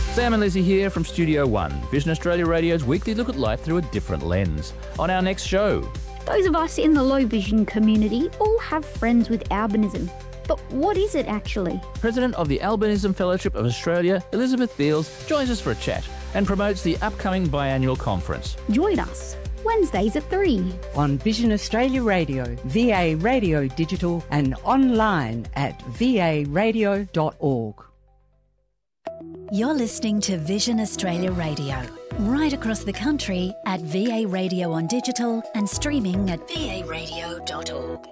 Sam and Lizzie here from Studio One, Vision Australia Radio's weekly look at life through a different lens. On our next show... Those of us in the low vision community all have friends with albinism. But what is it actually? President of the Albinism Fellowship of Australia, Elizabeth Beales, joins us for a chat and promotes the upcoming biannual conference. Join us Wednesdays at 3 on Vision Australia Radio, VA Radio Digital and online at varadio.org. You're listening to Vision Australia Radio, right across the country at VA Radio on digital and streaming at varadio.org.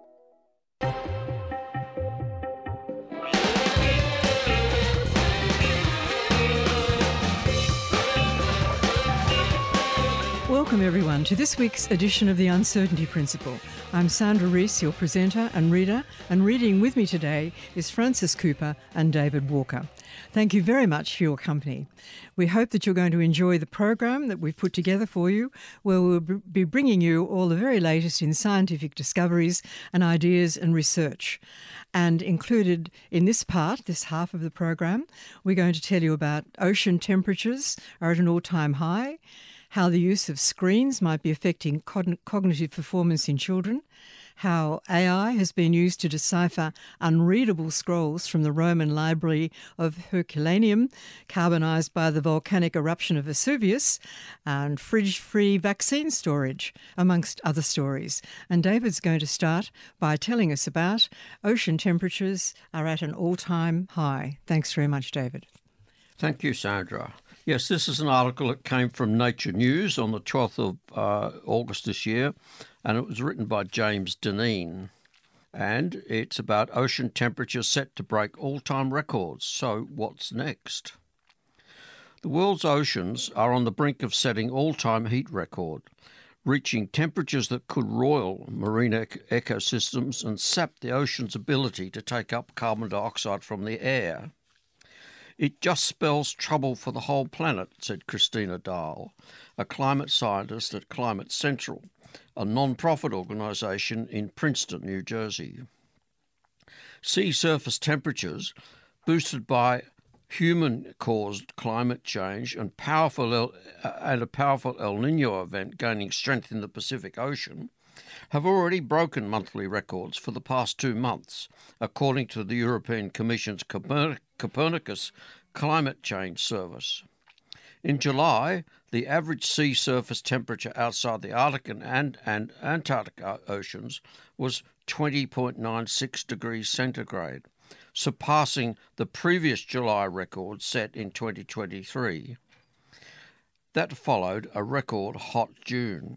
Welcome everyone to this week's edition of The Uncertainty Principle. I'm Sandra Rees, your presenter and reader, and reading with me today is Francis Cooper and David Walker. Thank you very much for your company. We hope that you're going to enjoy the program that we've put together for you, where we'll be bringing you all the very latest in scientific discoveries and ideas and research. And included in this half of the program, we're going to tell you about ocean temperatures are at an all-time high, how the use of screens might be affecting cognitive performance in children, how AI has been used to decipher unreadable scrolls from the Roman library of Herculaneum, carbonised by the volcanic eruption of Vesuvius, and fridge-free vaccine storage, amongst other stories. And David's going to start by telling us about ocean temperatures are at an all-time high. Thanks very much, David. Thank you, Sandra. Yes, this is an article that came from Nature News on the 12th of August this year, and it was written by James Deneen. And it's about ocean temperatures set to break all-time records. So what's next? The world's oceans are on the brink of setting all-time heat record, reaching temperatures that could roil marine ecosystems and sap the ocean's ability to take up carbon dioxide from the air. It just spells trouble for the whole planet, said Christina Dahl, a climate scientist at Climate Central, a non-profit organisation in Princeton, New Jersey. Sea surface temperatures, boosted by human-caused climate change and a powerful El Nino event gaining strength in the Pacific Ocean, have already broken monthly records for the past 2 months, according to the European Commission's Copernicus Climate Change Service. In July, the average sea surface temperature outside the Arctic and Antarctic oceans was 20.96 degrees centigrade, surpassing the previous July record set in 2023. That followed a record hot June.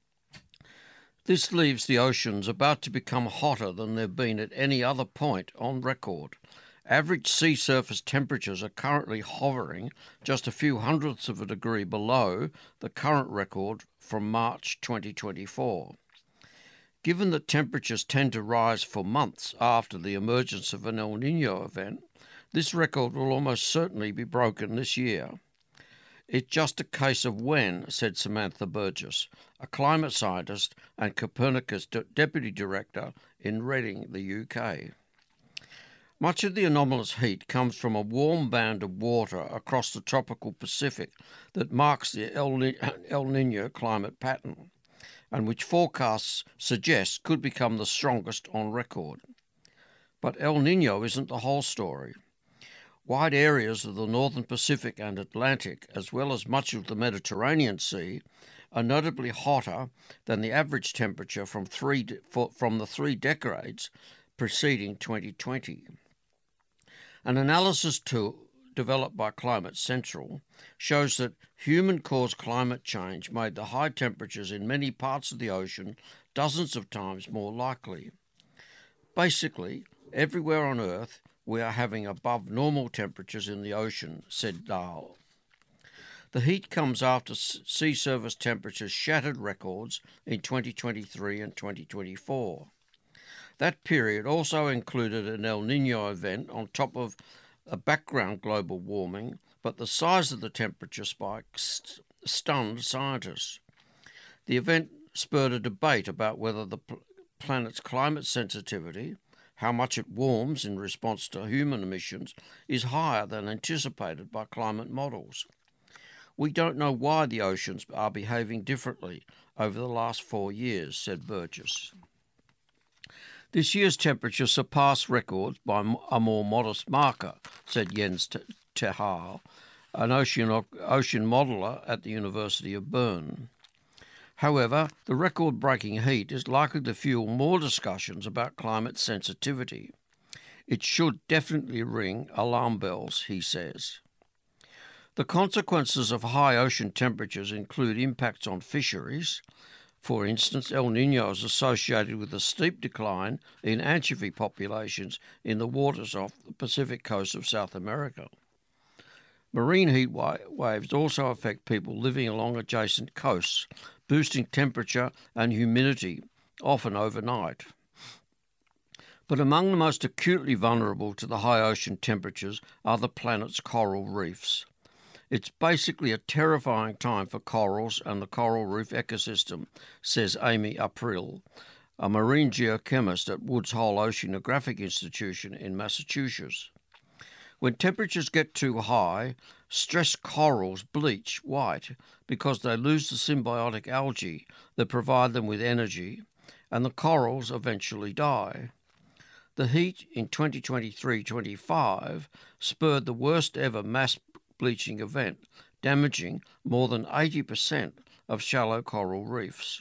This leaves the oceans about to become hotter than they've been at any other point on record. Average sea surface temperatures are currently hovering just a few hundredths of a degree below the current record from March 2024. Given that temperatures tend to rise for months after the emergence of an El Nino event, this record will almost certainly be broken this year. It's just a case of when, said Samantha Burgess, a climate scientist and Copernicus deputy director in Reading, the UK. Much of the anomalous heat comes from a warm band of water across the tropical Pacific that marks the El Nino climate pattern, and which forecasts suggest could become the strongest on record. But El Nino isn't the whole story. Wide areas of the northern Pacific and Atlantic, as well as much of the Mediterranean Sea, are notably hotter than the average temperature from the 3 decades preceding 2020. An analysis tool developed by Climate Central shows that human-caused climate change made the high temperatures in many parts of the ocean dozens of times more likely. Basically, everywhere on Earth, we are having above normal temperatures in the ocean, said Dahl. The heat comes after sea surface temperatures shattered records in 2023 and 2024. That period also included an El Nino event on top of a background global warming, but the size of the temperature spikes stunned scientists. The event spurred a debate about whether the planet's climate sensitivity, how much it warms in response to human emissions is higher than anticipated by climate models. We don't know why the oceans are behaving differently over the last 4 years, said Burgess. This year's temperature surpassed records by a more modest marker, said Jens Tehal, an ocean modeller at the University of Bern. However, the record-breaking heat is likely to fuel more discussions about climate sensitivity. It should definitely ring alarm bells, he says. The consequences of high ocean temperatures include impacts on fisheries. For instance, El Niño is associated with a steep decline in anchovy populations in the waters off the Pacific coast of South America. Marine heat waves also affect people living along adjacent coasts, boosting temperature and humidity, often overnight. But among the most acutely vulnerable to the high ocean temperatures are the planet's coral reefs. It's basically a terrifying time for corals and the coral reef ecosystem, says Amy April, a marine geochemist at Woods Hole Oceanographic Institution in Massachusetts. When temperatures get too high, stressed corals bleach white because they lose the symbiotic algae that provide them with energy, and the corals eventually die. The heat in 2023-25 spurred the worst ever mass bleaching event, damaging more than 80% of shallow coral reefs.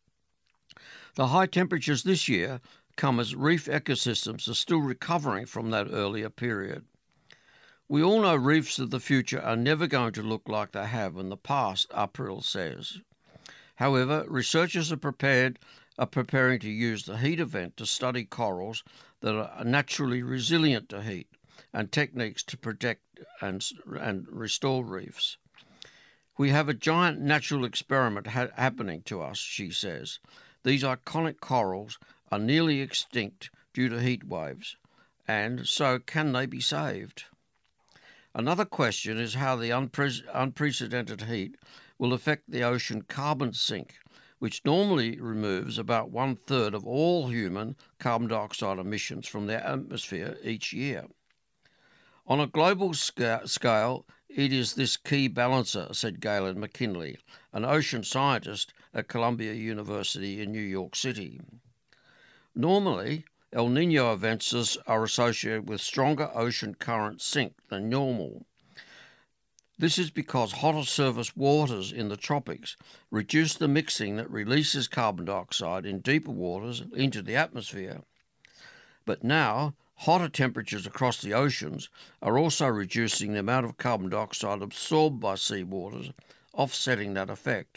The high temperatures this year come as reef ecosystems are still recovering from that earlier period. We all know reefs of the future are never going to look like they have in the past, April says. However, researchers are preparing to use the heat event to study corals that are naturally resilient to heat and techniques to protect and restore reefs. We have a giant natural experiment happening to us, she says. These iconic corals are nearly extinct due to heat waves, and so can they be saved? Another question is how the unprecedented heat will affect the ocean carbon sink, which normally removes about 1/3 of all human carbon dioxide emissions from the atmosphere each year. On a global scale, it is this key balancer, said Galen McKinley, an ocean scientist at Columbia University in New York City. Normally, El Niño events are associated with stronger ocean current sink than normal. This is because hotter surface waters in the tropics reduce the mixing that releases carbon dioxide in deeper waters into the atmosphere. But now, hotter temperatures across the oceans are also reducing the amount of carbon dioxide absorbed by seawaters, offsetting that effect.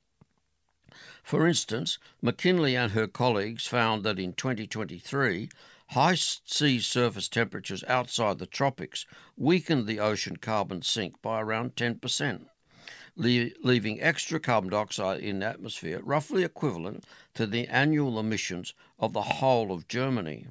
For instance, McKinley and her colleagues found that in 2023, high sea surface temperatures outside the tropics weakened the ocean carbon sink by around 10%, leaving extra carbon dioxide in the atmosphere, roughly equivalent to the annual emissions of the whole of Germany.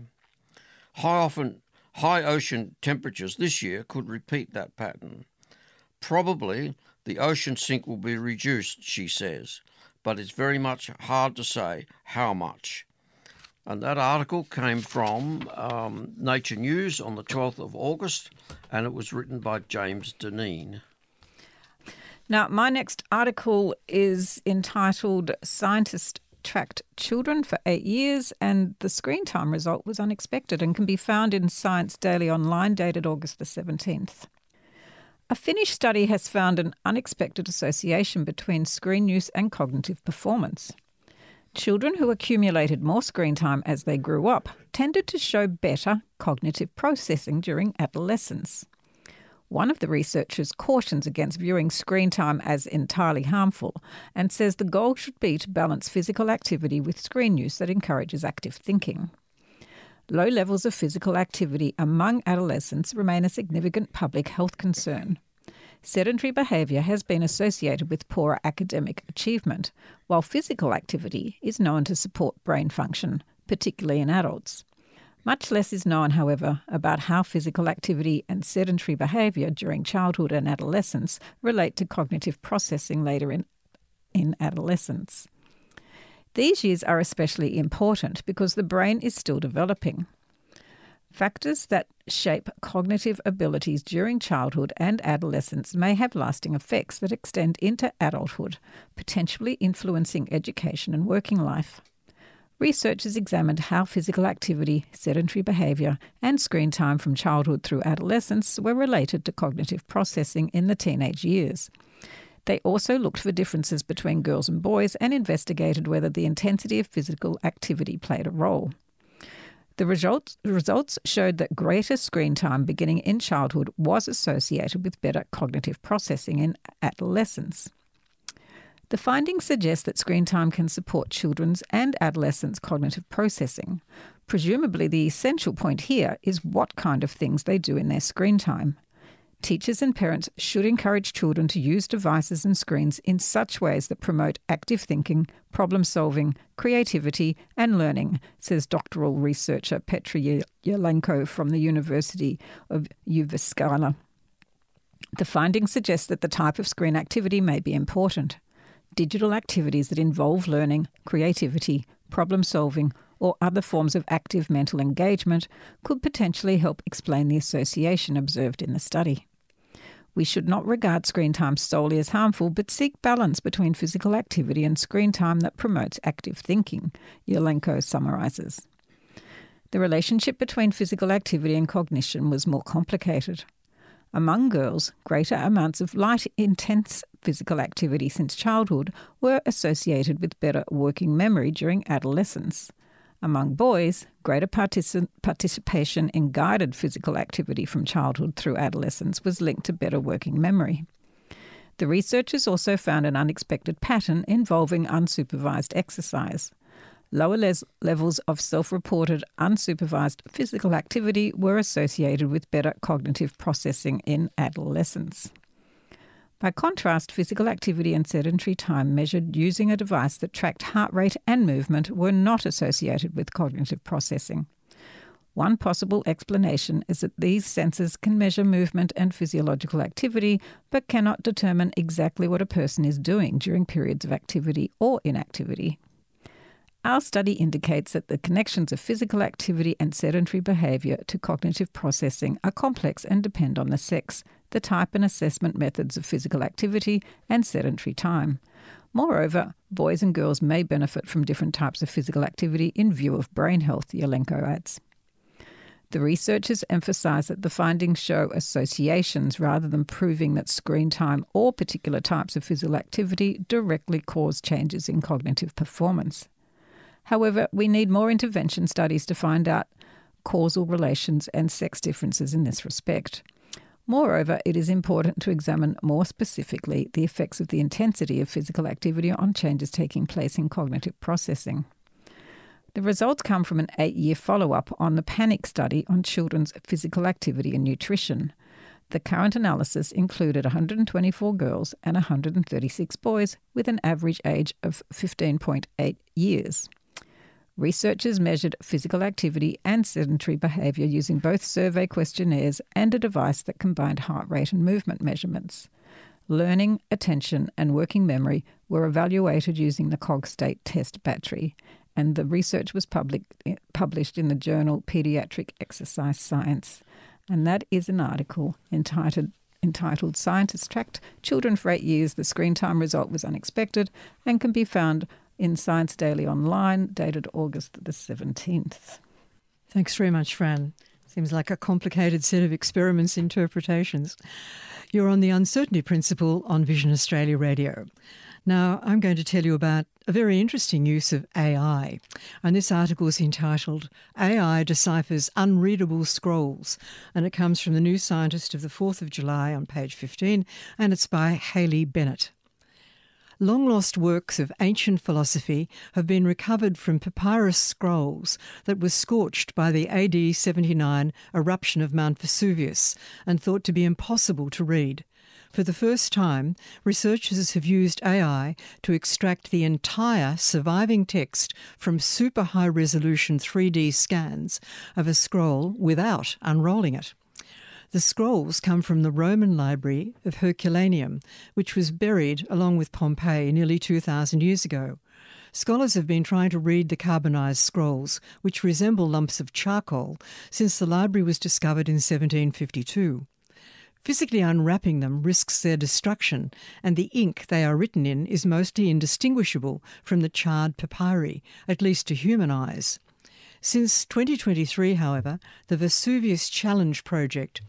High ocean temperatures this year could repeat that pattern. Probably the ocean sink will be reduced, she says, but it's very much hard to say how much. And that article came from Nature News on the 12th of August, and it was written by James Deneen. Now, my next article is entitled Scientists Tracked Children for 8 years, and the screen time result was unexpected and can be found in Science Daily Online, dated August the 17th. A Finnish study has found an unexpected association between screen use and cognitive performance. Children who accumulated more screen time as they grew up tended to show better cognitive processing during adolescence. One of the researchers cautions against viewing screen time as entirely harmful and says the goal should be to balance physical activity with screen use that encourages active thinking. Low levels of physical activity among adolescents remain a significant public health concern. Sedentary behaviour has been associated with poorer academic achievement, while physical activity is known to support brain function, particularly in adults. Much less is known, however, about how physical activity and sedentary behaviour during childhood and adolescence relate to cognitive processing later in adolescence. These years are especially important because the brain is still developing. Factors that shape cognitive abilities during childhood and adolescence may have lasting effects that extend into adulthood, potentially influencing education and working life. Researchers examined how physical activity, sedentary behaviour, and screen time from childhood through adolescence were related to cognitive processing in the teenage years. They also looked for differences between girls and boys and investigated whether the intensity of physical activity played a role. The results showed that greater screen time beginning in childhood was associated with better cognitive processing in adolescence. The findings suggest that screen time can support children's and adolescents' cognitive processing. Presumably, the essential point here is what kind of things they do in their screen time. Teachers and parents should encourage children to use devices and screens in such ways that promote active thinking, problem-solving, creativity and learning, says doctoral researcher Petra Yelenko from the University of Jyväskylä. The findings suggest that the type of screen activity may be important. Digital activities that involve learning, creativity, problem-solving, or other forms of active mental engagement could potentially help explain the association observed in the study. We should not regard screen time solely as harmful, but seek balance between physical activity and screen time that promotes active thinking, Yelenko summarises. The relationship between physical activity and cognition was more complicated. Among girls, greater amounts of light, intense physical activity since childhood were associated with better working memory during adolescence. Among boys, greater participation in guided physical activity from childhood through adolescence was linked to better working memory. The researchers also found an unexpected pattern involving unsupervised exercise. Lower levels of self-reported unsupervised physical activity were associated with better cognitive processing in adolescence. By contrast, physical activity and sedentary time measured using a device that tracked heart rate and movement were not associated with cognitive processing. One possible explanation is that these sensors can measure movement and physiological activity, but cannot determine exactly what a person is doing during periods of activity or inactivity. Our study indicates that the connections of physical activity and sedentary behaviour to cognitive processing are complex and depend on the sex, the type and assessment methods of physical activity, and sedentary time. Moreover, boys and girls may benefit from different types of physical activity in view of brain health, Yelenko adds. The researchers emphasise that the findings show associations rather than proving that screen time or particular types of physical activity directly cause changes in cognitive performance. However, we need more intervention studies to find out causal relations and sex differences in this respect. Moreover, it is important to examine more specifically the effects of the intensity of physical activity on changes taking place in cognitive processing. The results come from an 8-year follow-up on the PANIC study on children's physical activity and nutrition. The current analysis included 124 girls and 136 boys with an average age of 15.8 years. Researchers measured physical activity and sedentary behaviour using both survey questionnaires and a device that combined heart rate and movement measurements. Learning, attention and working memory were evaluated using the Cogstate test battery, and the research was published in the journal Pediatric Exercise Science. And that is an article entitled Scientists Tracked Children for 8 Years. The screen time result was unexpected and can be found in Science Daily Online, dated August the 17th. Thanks very much, Fran. Seems like a complicated set of experiments interpretations. You're on the Uncertainty Principle on Vision Australia Radio. Now, I'm going to tell you about a very interesting use of AI. And this article is entitled AI Deciphers Unreadable Scrolls. And it comes from the New Scientist of the 4th of July on page 15, and it's by Hayley Bennett. Long-lost works of ancient philosophy have been recovered from papyrus scrolls that were scorched by the AD 79 eruption of Mount Vesuvius and thought to be impossible to read. For the first time, researchers have used AI to extract the entire surviving text from super high-resolution 3D scans of a scroll without unrolling it. The scrolls come from the Roman library of Herculaneum, which was buried along with Pompeii nearly 2,000 years ago. Scholars have been trying to read the carbonised scrolls, which resemble lumps of charcoal, since the library was discovered in 1752. Physically unwrapping them risks their destruction, and the ink they are written in is mostly indistinguishable from the charred papyri, at least to human eyes. Since 2023, however, the Vesuvius Challenge project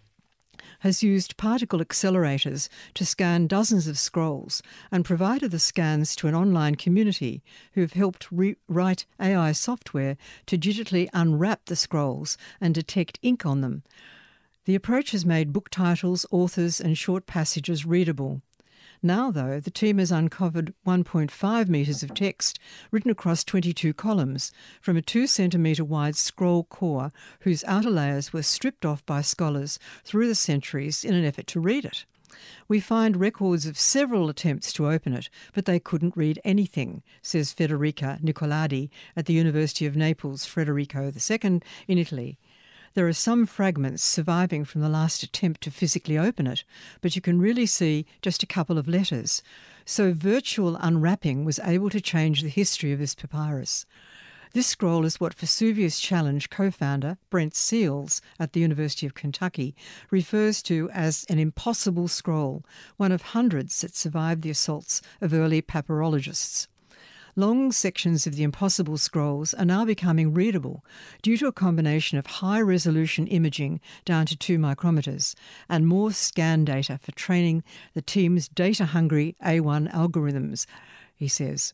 has used particle accelerators to scan dozens of scrolls and provided the scans to an online community who have helped write AI software to digitally unwrap the scrolls and detect ink on them. The approach has made book titles, authors and short passages readable. Now, though, the team has uncovered 1.5 metres of text written across 22 columns from a 2-centimetre wide scroll core whose outer layers were stripped off by scholars through the centuries in an effort to read it. We find records of several attempts to open it, but they couldn't read anything, says Federica Nicoladi at the University of Naples Federico II in Italy. There are some fragments surviving from the last attempt to physically open it, but you can really see just a couple of letters. So virtual unwrapping was able to change the history of this papyrus. This scroll is what Vesuvius Challenge co-founder Brent Seals at the University of Kentucky refers to as an impossible scroll, one of hundreds that survived the assaults of early papyrologists. Long sections of the impossible scrolls are now becoming readable due to a combination of high-resolution imaging down to 2 micrometers and more scan data for training the team's data-hungry A1 algorithms, he says.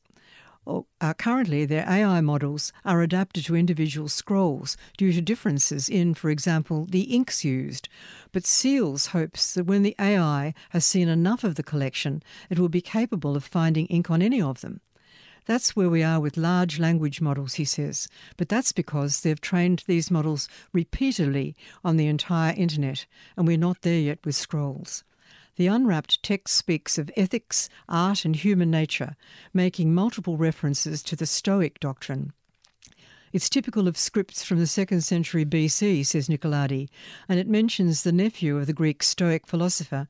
Currently, their AI models are adapted to individual scrolls due to differences in, for example, the inks used. But Seals hopes that when the AI has seen enough of the collection, it will be capable of finding ink on any of them. That's where we are with large language models, he says, but that's because they've trained these models repeatedly on the entire internet, and we're not there yet with scrolls. The unwrapped text speaks of ethics, art and human nature, making multiple references to the Stoic doctrine. It's typical of scripts from the 2nd century BC, says Nicoladi, and it mentions the nephew of the Greek Stoic philosopher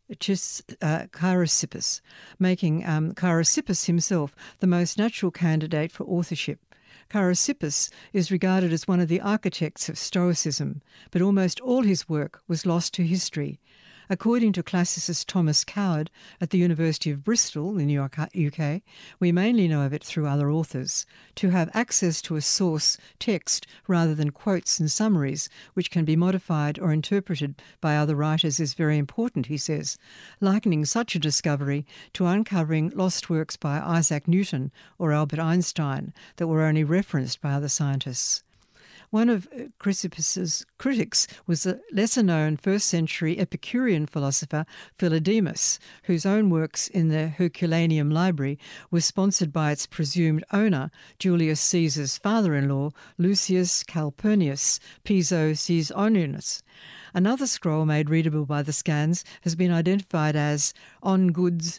Chrysippus, making Chrysippus himself the most natural candidate for authorship. Chrysippus is regarded as one of the architects of Stoicism, but almost all his work was lost to history. According to classicist Thomas Coward at the University of Bristol in UK, we mainly know of it through other authors. To have access to a source text rather than quotes and summaries, which can be modified or interpreted by other writers, is very important, he says, likening such a discovery to uncovering lost works by Isaac Newton or Albert Einstein that were only referenced by other scientists. One of Chrysippus's critics was the lesser-known first-century Epicurean philosopher Philodemus, whose own works in the Herculaneum Library were sponsored by its presumed owner, Julius Caesar's father-in-law, Lucius Calpurnius Piso Caesarius. Another scroll made readable by the scans has been identified as On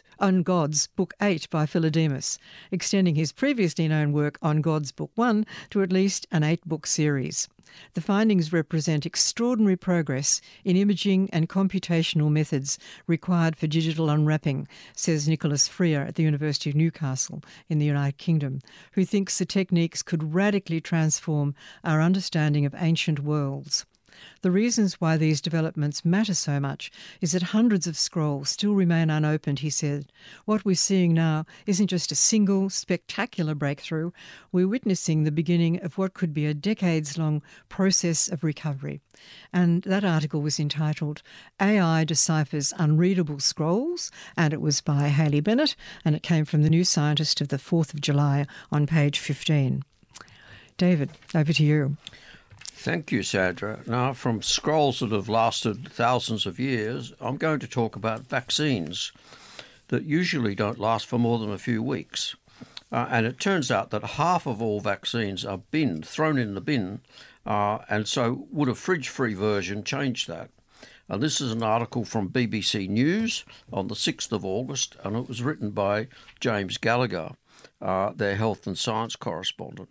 Gods, Book 8 by Philodemus, extending his previously known work On Gods, Book 1 to at least an 8-book series. The findings represent extraordinary progress in imaging and computational methods required for digital unwrapping, says Nicholas Freer at the University of Newcastle in the United Kingdom, who thinks the techniques could radically transform our understanding of ancient worlds. The reasons why these developments matter so much is that hundreds of scrolls still remain unopened, he said. What we're seeing now isn't just a single spectacular breakthrough. We're witnessing the beginning of what could be a decades-long process of recovery. And that article was entitled AI Deciphers Unreadable Scrolls, and it was by Hayley Bennett, and it came from the New Scientist of the 4th of July on page 15. David, over to you. Thank you, Sandra. Now, from scrolls that have lasted thousands of years, I'm going to talk about vaccines that usually don't last for more than a few weeks. And it turns out that half of all vaccines are thrown in the bin, and so would a fridge-free version change that? And this is an article from BBC News on the 6th of August, and it was written by James Gallagher, their health and science correspondent.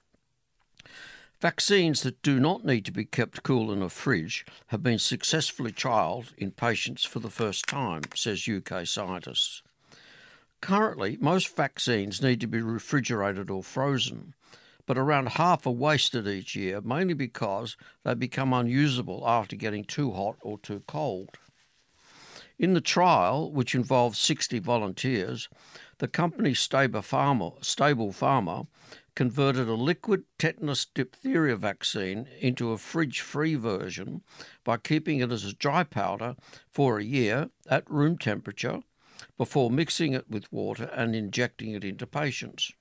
Vaccines that do not need to be kept cool in a fridge have been successfully trialled in patients for the first time, says UK scientists. Currently, most vaccines need to be refrigerated or frozen, but around half are wasted each year, mainly because they become unusable after getting too hot or too cold. In the trial, which involved 60 volunteers, the company Stable Pharma converted a liquid tetanus diphtheria vaccine into a fridge-free version by keeping it as a dry powder for a year at room temperature before mixing it with water and injecting it into patients.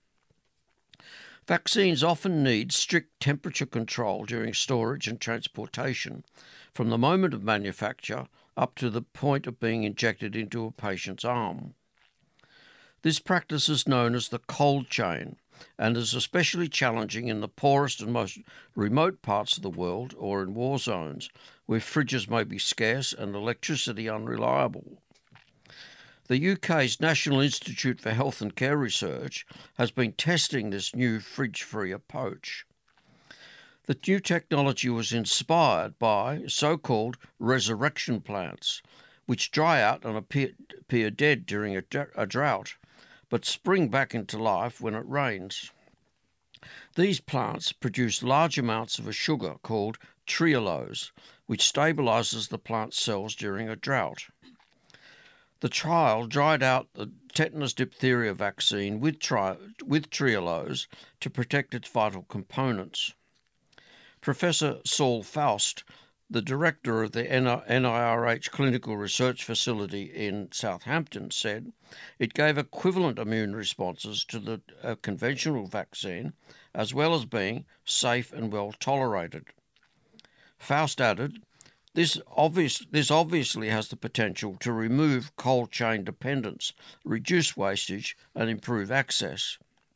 Vaccines often need strict temperature control during storage and transportation, from the moment of manufacture up to the point of being injected into a patient's arm. This practice is known as the cold chain and is especially challenging in the poorest and most remote parts of the world or in war zones, where fridges may be scarce and electricity unreliable. The UK's National Institute for Health and Care Research has been testing this new fridge-free approach. The new technology was inspired by so-called resurrection plants, which dry out and appear dead during a drought, but spring back into life when it rains. These plants produce large amounts of a sugar called trehalose, which stabilises the plant's cells during a drought. The trial dried out the tetanus diphtheria vaccine with trehalose to protect its vital components. Professor Saul Faust, the director of the NIRH Clinical Research Facility in Southampton, said it gave equivalent immune responses to the conventional vaccine, as well as being safe and well tolerated. Faust added, This obviously has the potential to remove cold chain dependence, reduce wastage and improve access.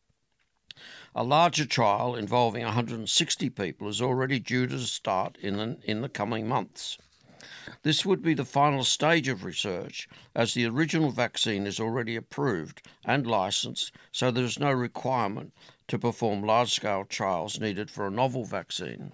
A larger trial involving 160 people is already due to start in the coming months. This would be the final stage of research, as the original vaccine is already approved and licensed, so there is no requirement to perform large-scale trials needed for a novel vaccine.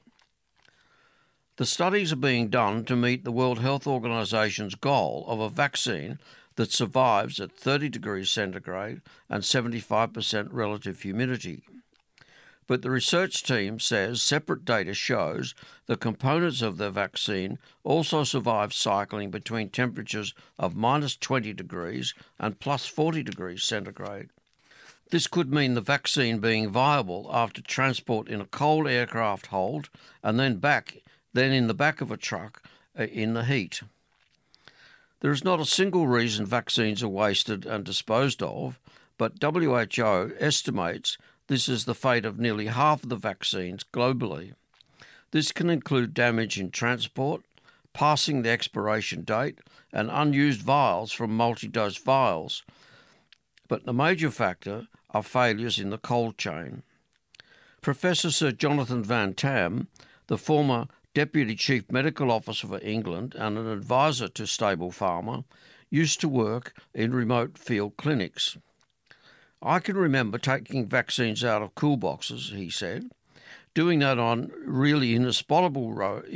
The studies are being done to meet the World Health Organization's goal of a vaccine that survives at 30 degrees centigrade and 75% relative humidity. But the research team says separate data shows the components of the vaccine also survive cycling between temperatures of minus 20 degrees and plus 40 degrees centigrade. This could mean the vaccine being viable after transport in a cold aircraft hold and then in the back of a truck in the heat. There is not a single reason vaccines are wasted and disposed of, but WHO estimates this is the fate of nearly half of the vaccines globally. This can include damage in transport, passing the expiration date, and unused vials from multi-dose vials. But the major factor are failures in the cold chain. Professor Sir Jonathan Van Tam, the former Deputy Chief Medical Officer for England and an advisor to Stable Pharma, used to work in remote field clinics. I can remember taking vaccines out of cool boxes, he said, doing that on really inhospitable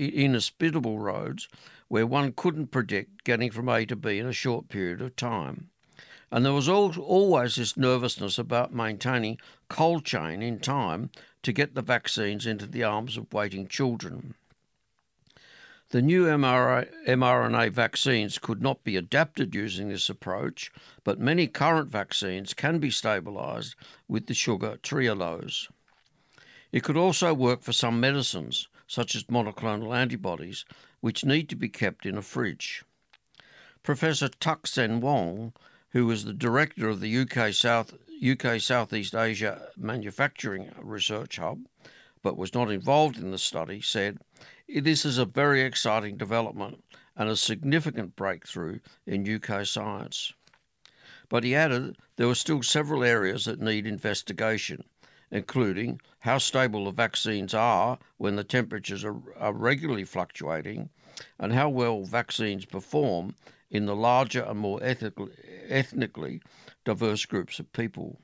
roads where one couldn't predict getting from A to B in a short period of time. And there was always this nervousness about maintaining cold chain in time to get the vaccines into the arms of waiting children. The new mRNA vaccines could not be adapted using this approach, but many current vaccines can be stabilised with the sugar trehalose. It could also work for some medicines, such as monoclonal antibodies, which need to be kept in a fridge. Professor Tuck Sen Wong, who is the director of the UK Southeast Asia Manufacturing Research Hub, but was not involved in the study, said, "This is a very exciting development and a significant breakthrough in UK science." But he added there were still several areas that need investigation, including how stable the vaccines are when the temperatures are regularly fluctuating, and how well vaccines perform in the larger and more ethnically diverse groups of people.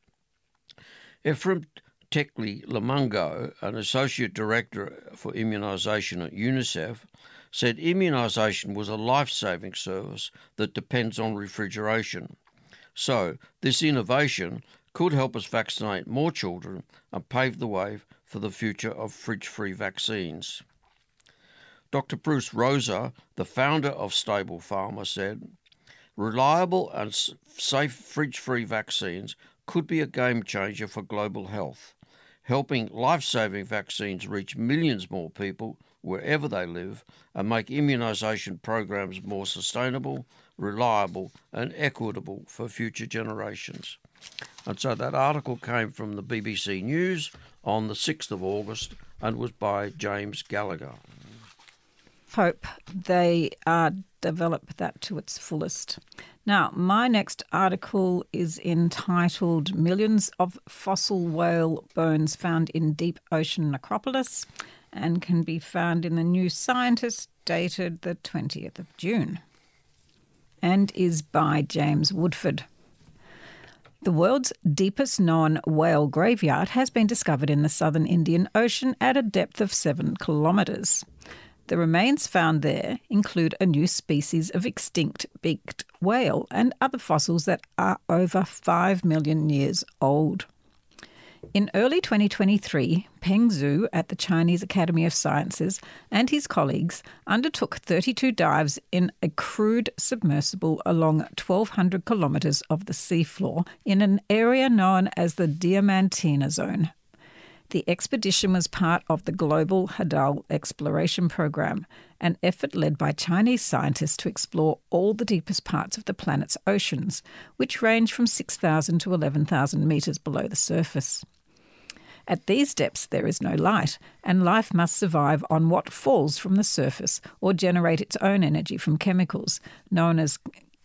Ephraim Tekli Lamungo, an Associate Director for Immunisation at UNICEF, said immunisation was a life-saving service that depends on refrigeration. So this innovation could help us vaccinate more children and pave the way for the future of fridge-free vaccines. Dr. Bruce Rosa, the founder of Stable Pharma, said, "Reliable and safe fridge-free vaccines could be a game changer for global health, helping life-saving vaccines reach millions more people wherever they live and make immunisation programs more sustainable, reliable and equitable for future generations." And so that article came from the BBC News on the 6th of August and was by James Gallagher. Hope they develop that to its fullest. Now, my next article is entitled "Millions of Fossil Whale Bones Found in Deep Ocean Necropolis" and can be found in the New Scientist, dated the 20th of June, and is by James Woodford. The world's deepest known whale graveyard has been discovered in the southern Indian Ocean at a depth of 7 kilometres. The remains found there include a new species of extinct beaked whale and other fossils that are over 5 million years old. In early 2023, Peng Zhu at the Chinese Academy of Sciences and his colleagues undertook 32 dives in a crewed submersible along 1,200 kilometres of the seafloor in an area known as the Diamantina Zone. The expedition was part of the Global Hadal Exploration Program, an effort led by Chinese scientists to explore all the deepest parts of the planet's oceans, which range from 6,000 to 11,000 metres below the surface. At these depths there is no light, and life must survive on what falls from the surface or generate its own energy from chemicals, known as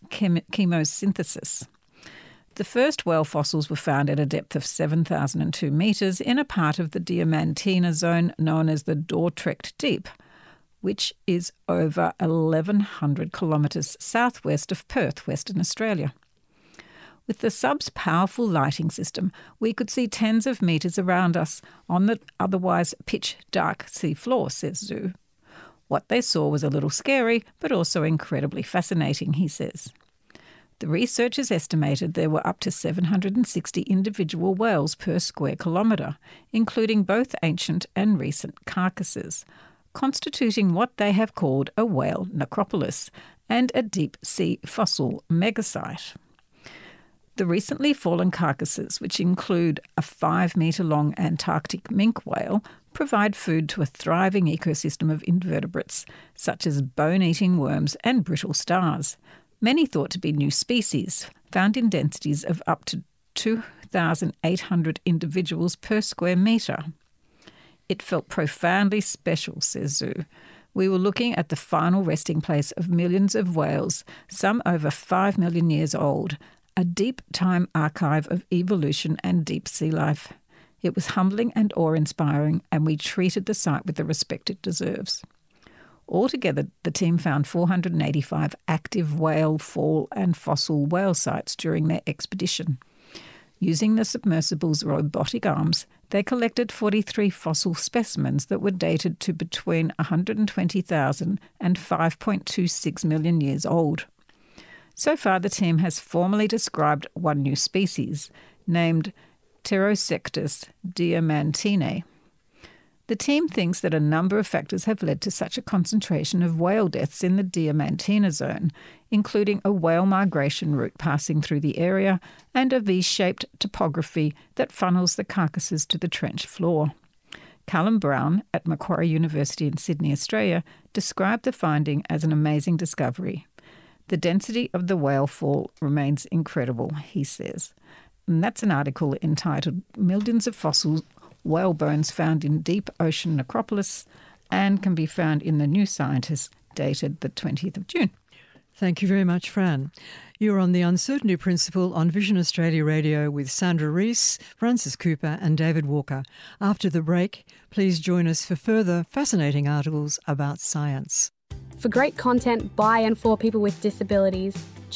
chemosynthesis. The first whale fossils were found at a depth of 7,002 metres in a part of the Diamantina Zone known as the Dordrecht Deep, which is over 1,100 kilometres southwest of Perth, Western Australia. With the sub's powerful lighting system, we could see tens of metres around us on the otherwise pitch-dark seafloor, says Zhu. What they saw was a little scary, but also incredibly fascinating, he says. The researchers estimated there were up to 760 individual whales per square kilometre, including both ancient and recent carcasses, constituting what they have called a whale necropolis and a deep-sea fossil megasite. The recently fallen carcasses, which include a 5-metre-long Antarctic minke whale, provide food to a thriving ecosystem of invertebrates, such as bone-eating worms and brittle stars, many thought to be new species, found in densities of up to 2,800 individuals per square metre. It felt profoundly special, says Zhu. We were looking at the final resting place of millions of whales, some over 5 million years old, a deep time archive of evolution and deep sea life. It was humbling and awe-inspiring, and we treated the site with the respect it deserves. Altogether, the team found 485 active whale, fall and fossil whale sites during their expedition. Using the submersible's robotic arms, they collected 43 fossil specimens that were dated to between 120,000 and 5.26 million years old. So far, the team has formally described one new species, named Pterosectus diamantinae. The team thinks that a number of factors have led to such a concentration of whale deaths in the Diamantina Zone, including a whale migration route passing through the area and a V-shaped topography that funnels the carcasses to the trench floor. Callum Brown at Macquarie University in Sydney, Australia, described the finding as an amazing discovery. The density of the whale fall remains incredible, he says. And that's an article entitled "Millions of Fossil Whale Bones Found in Deep Ocean Necropolis" and can be found in the New Scientist, dated the 20th of June. Thank you very much, Fran. You're on The Uncertainty Principle on Vision Australia Radio with Sandra Rees, Francis Cooper and David Walker. After the break, please join us for further fascinating articles about science. For great content by and for people with disabilities,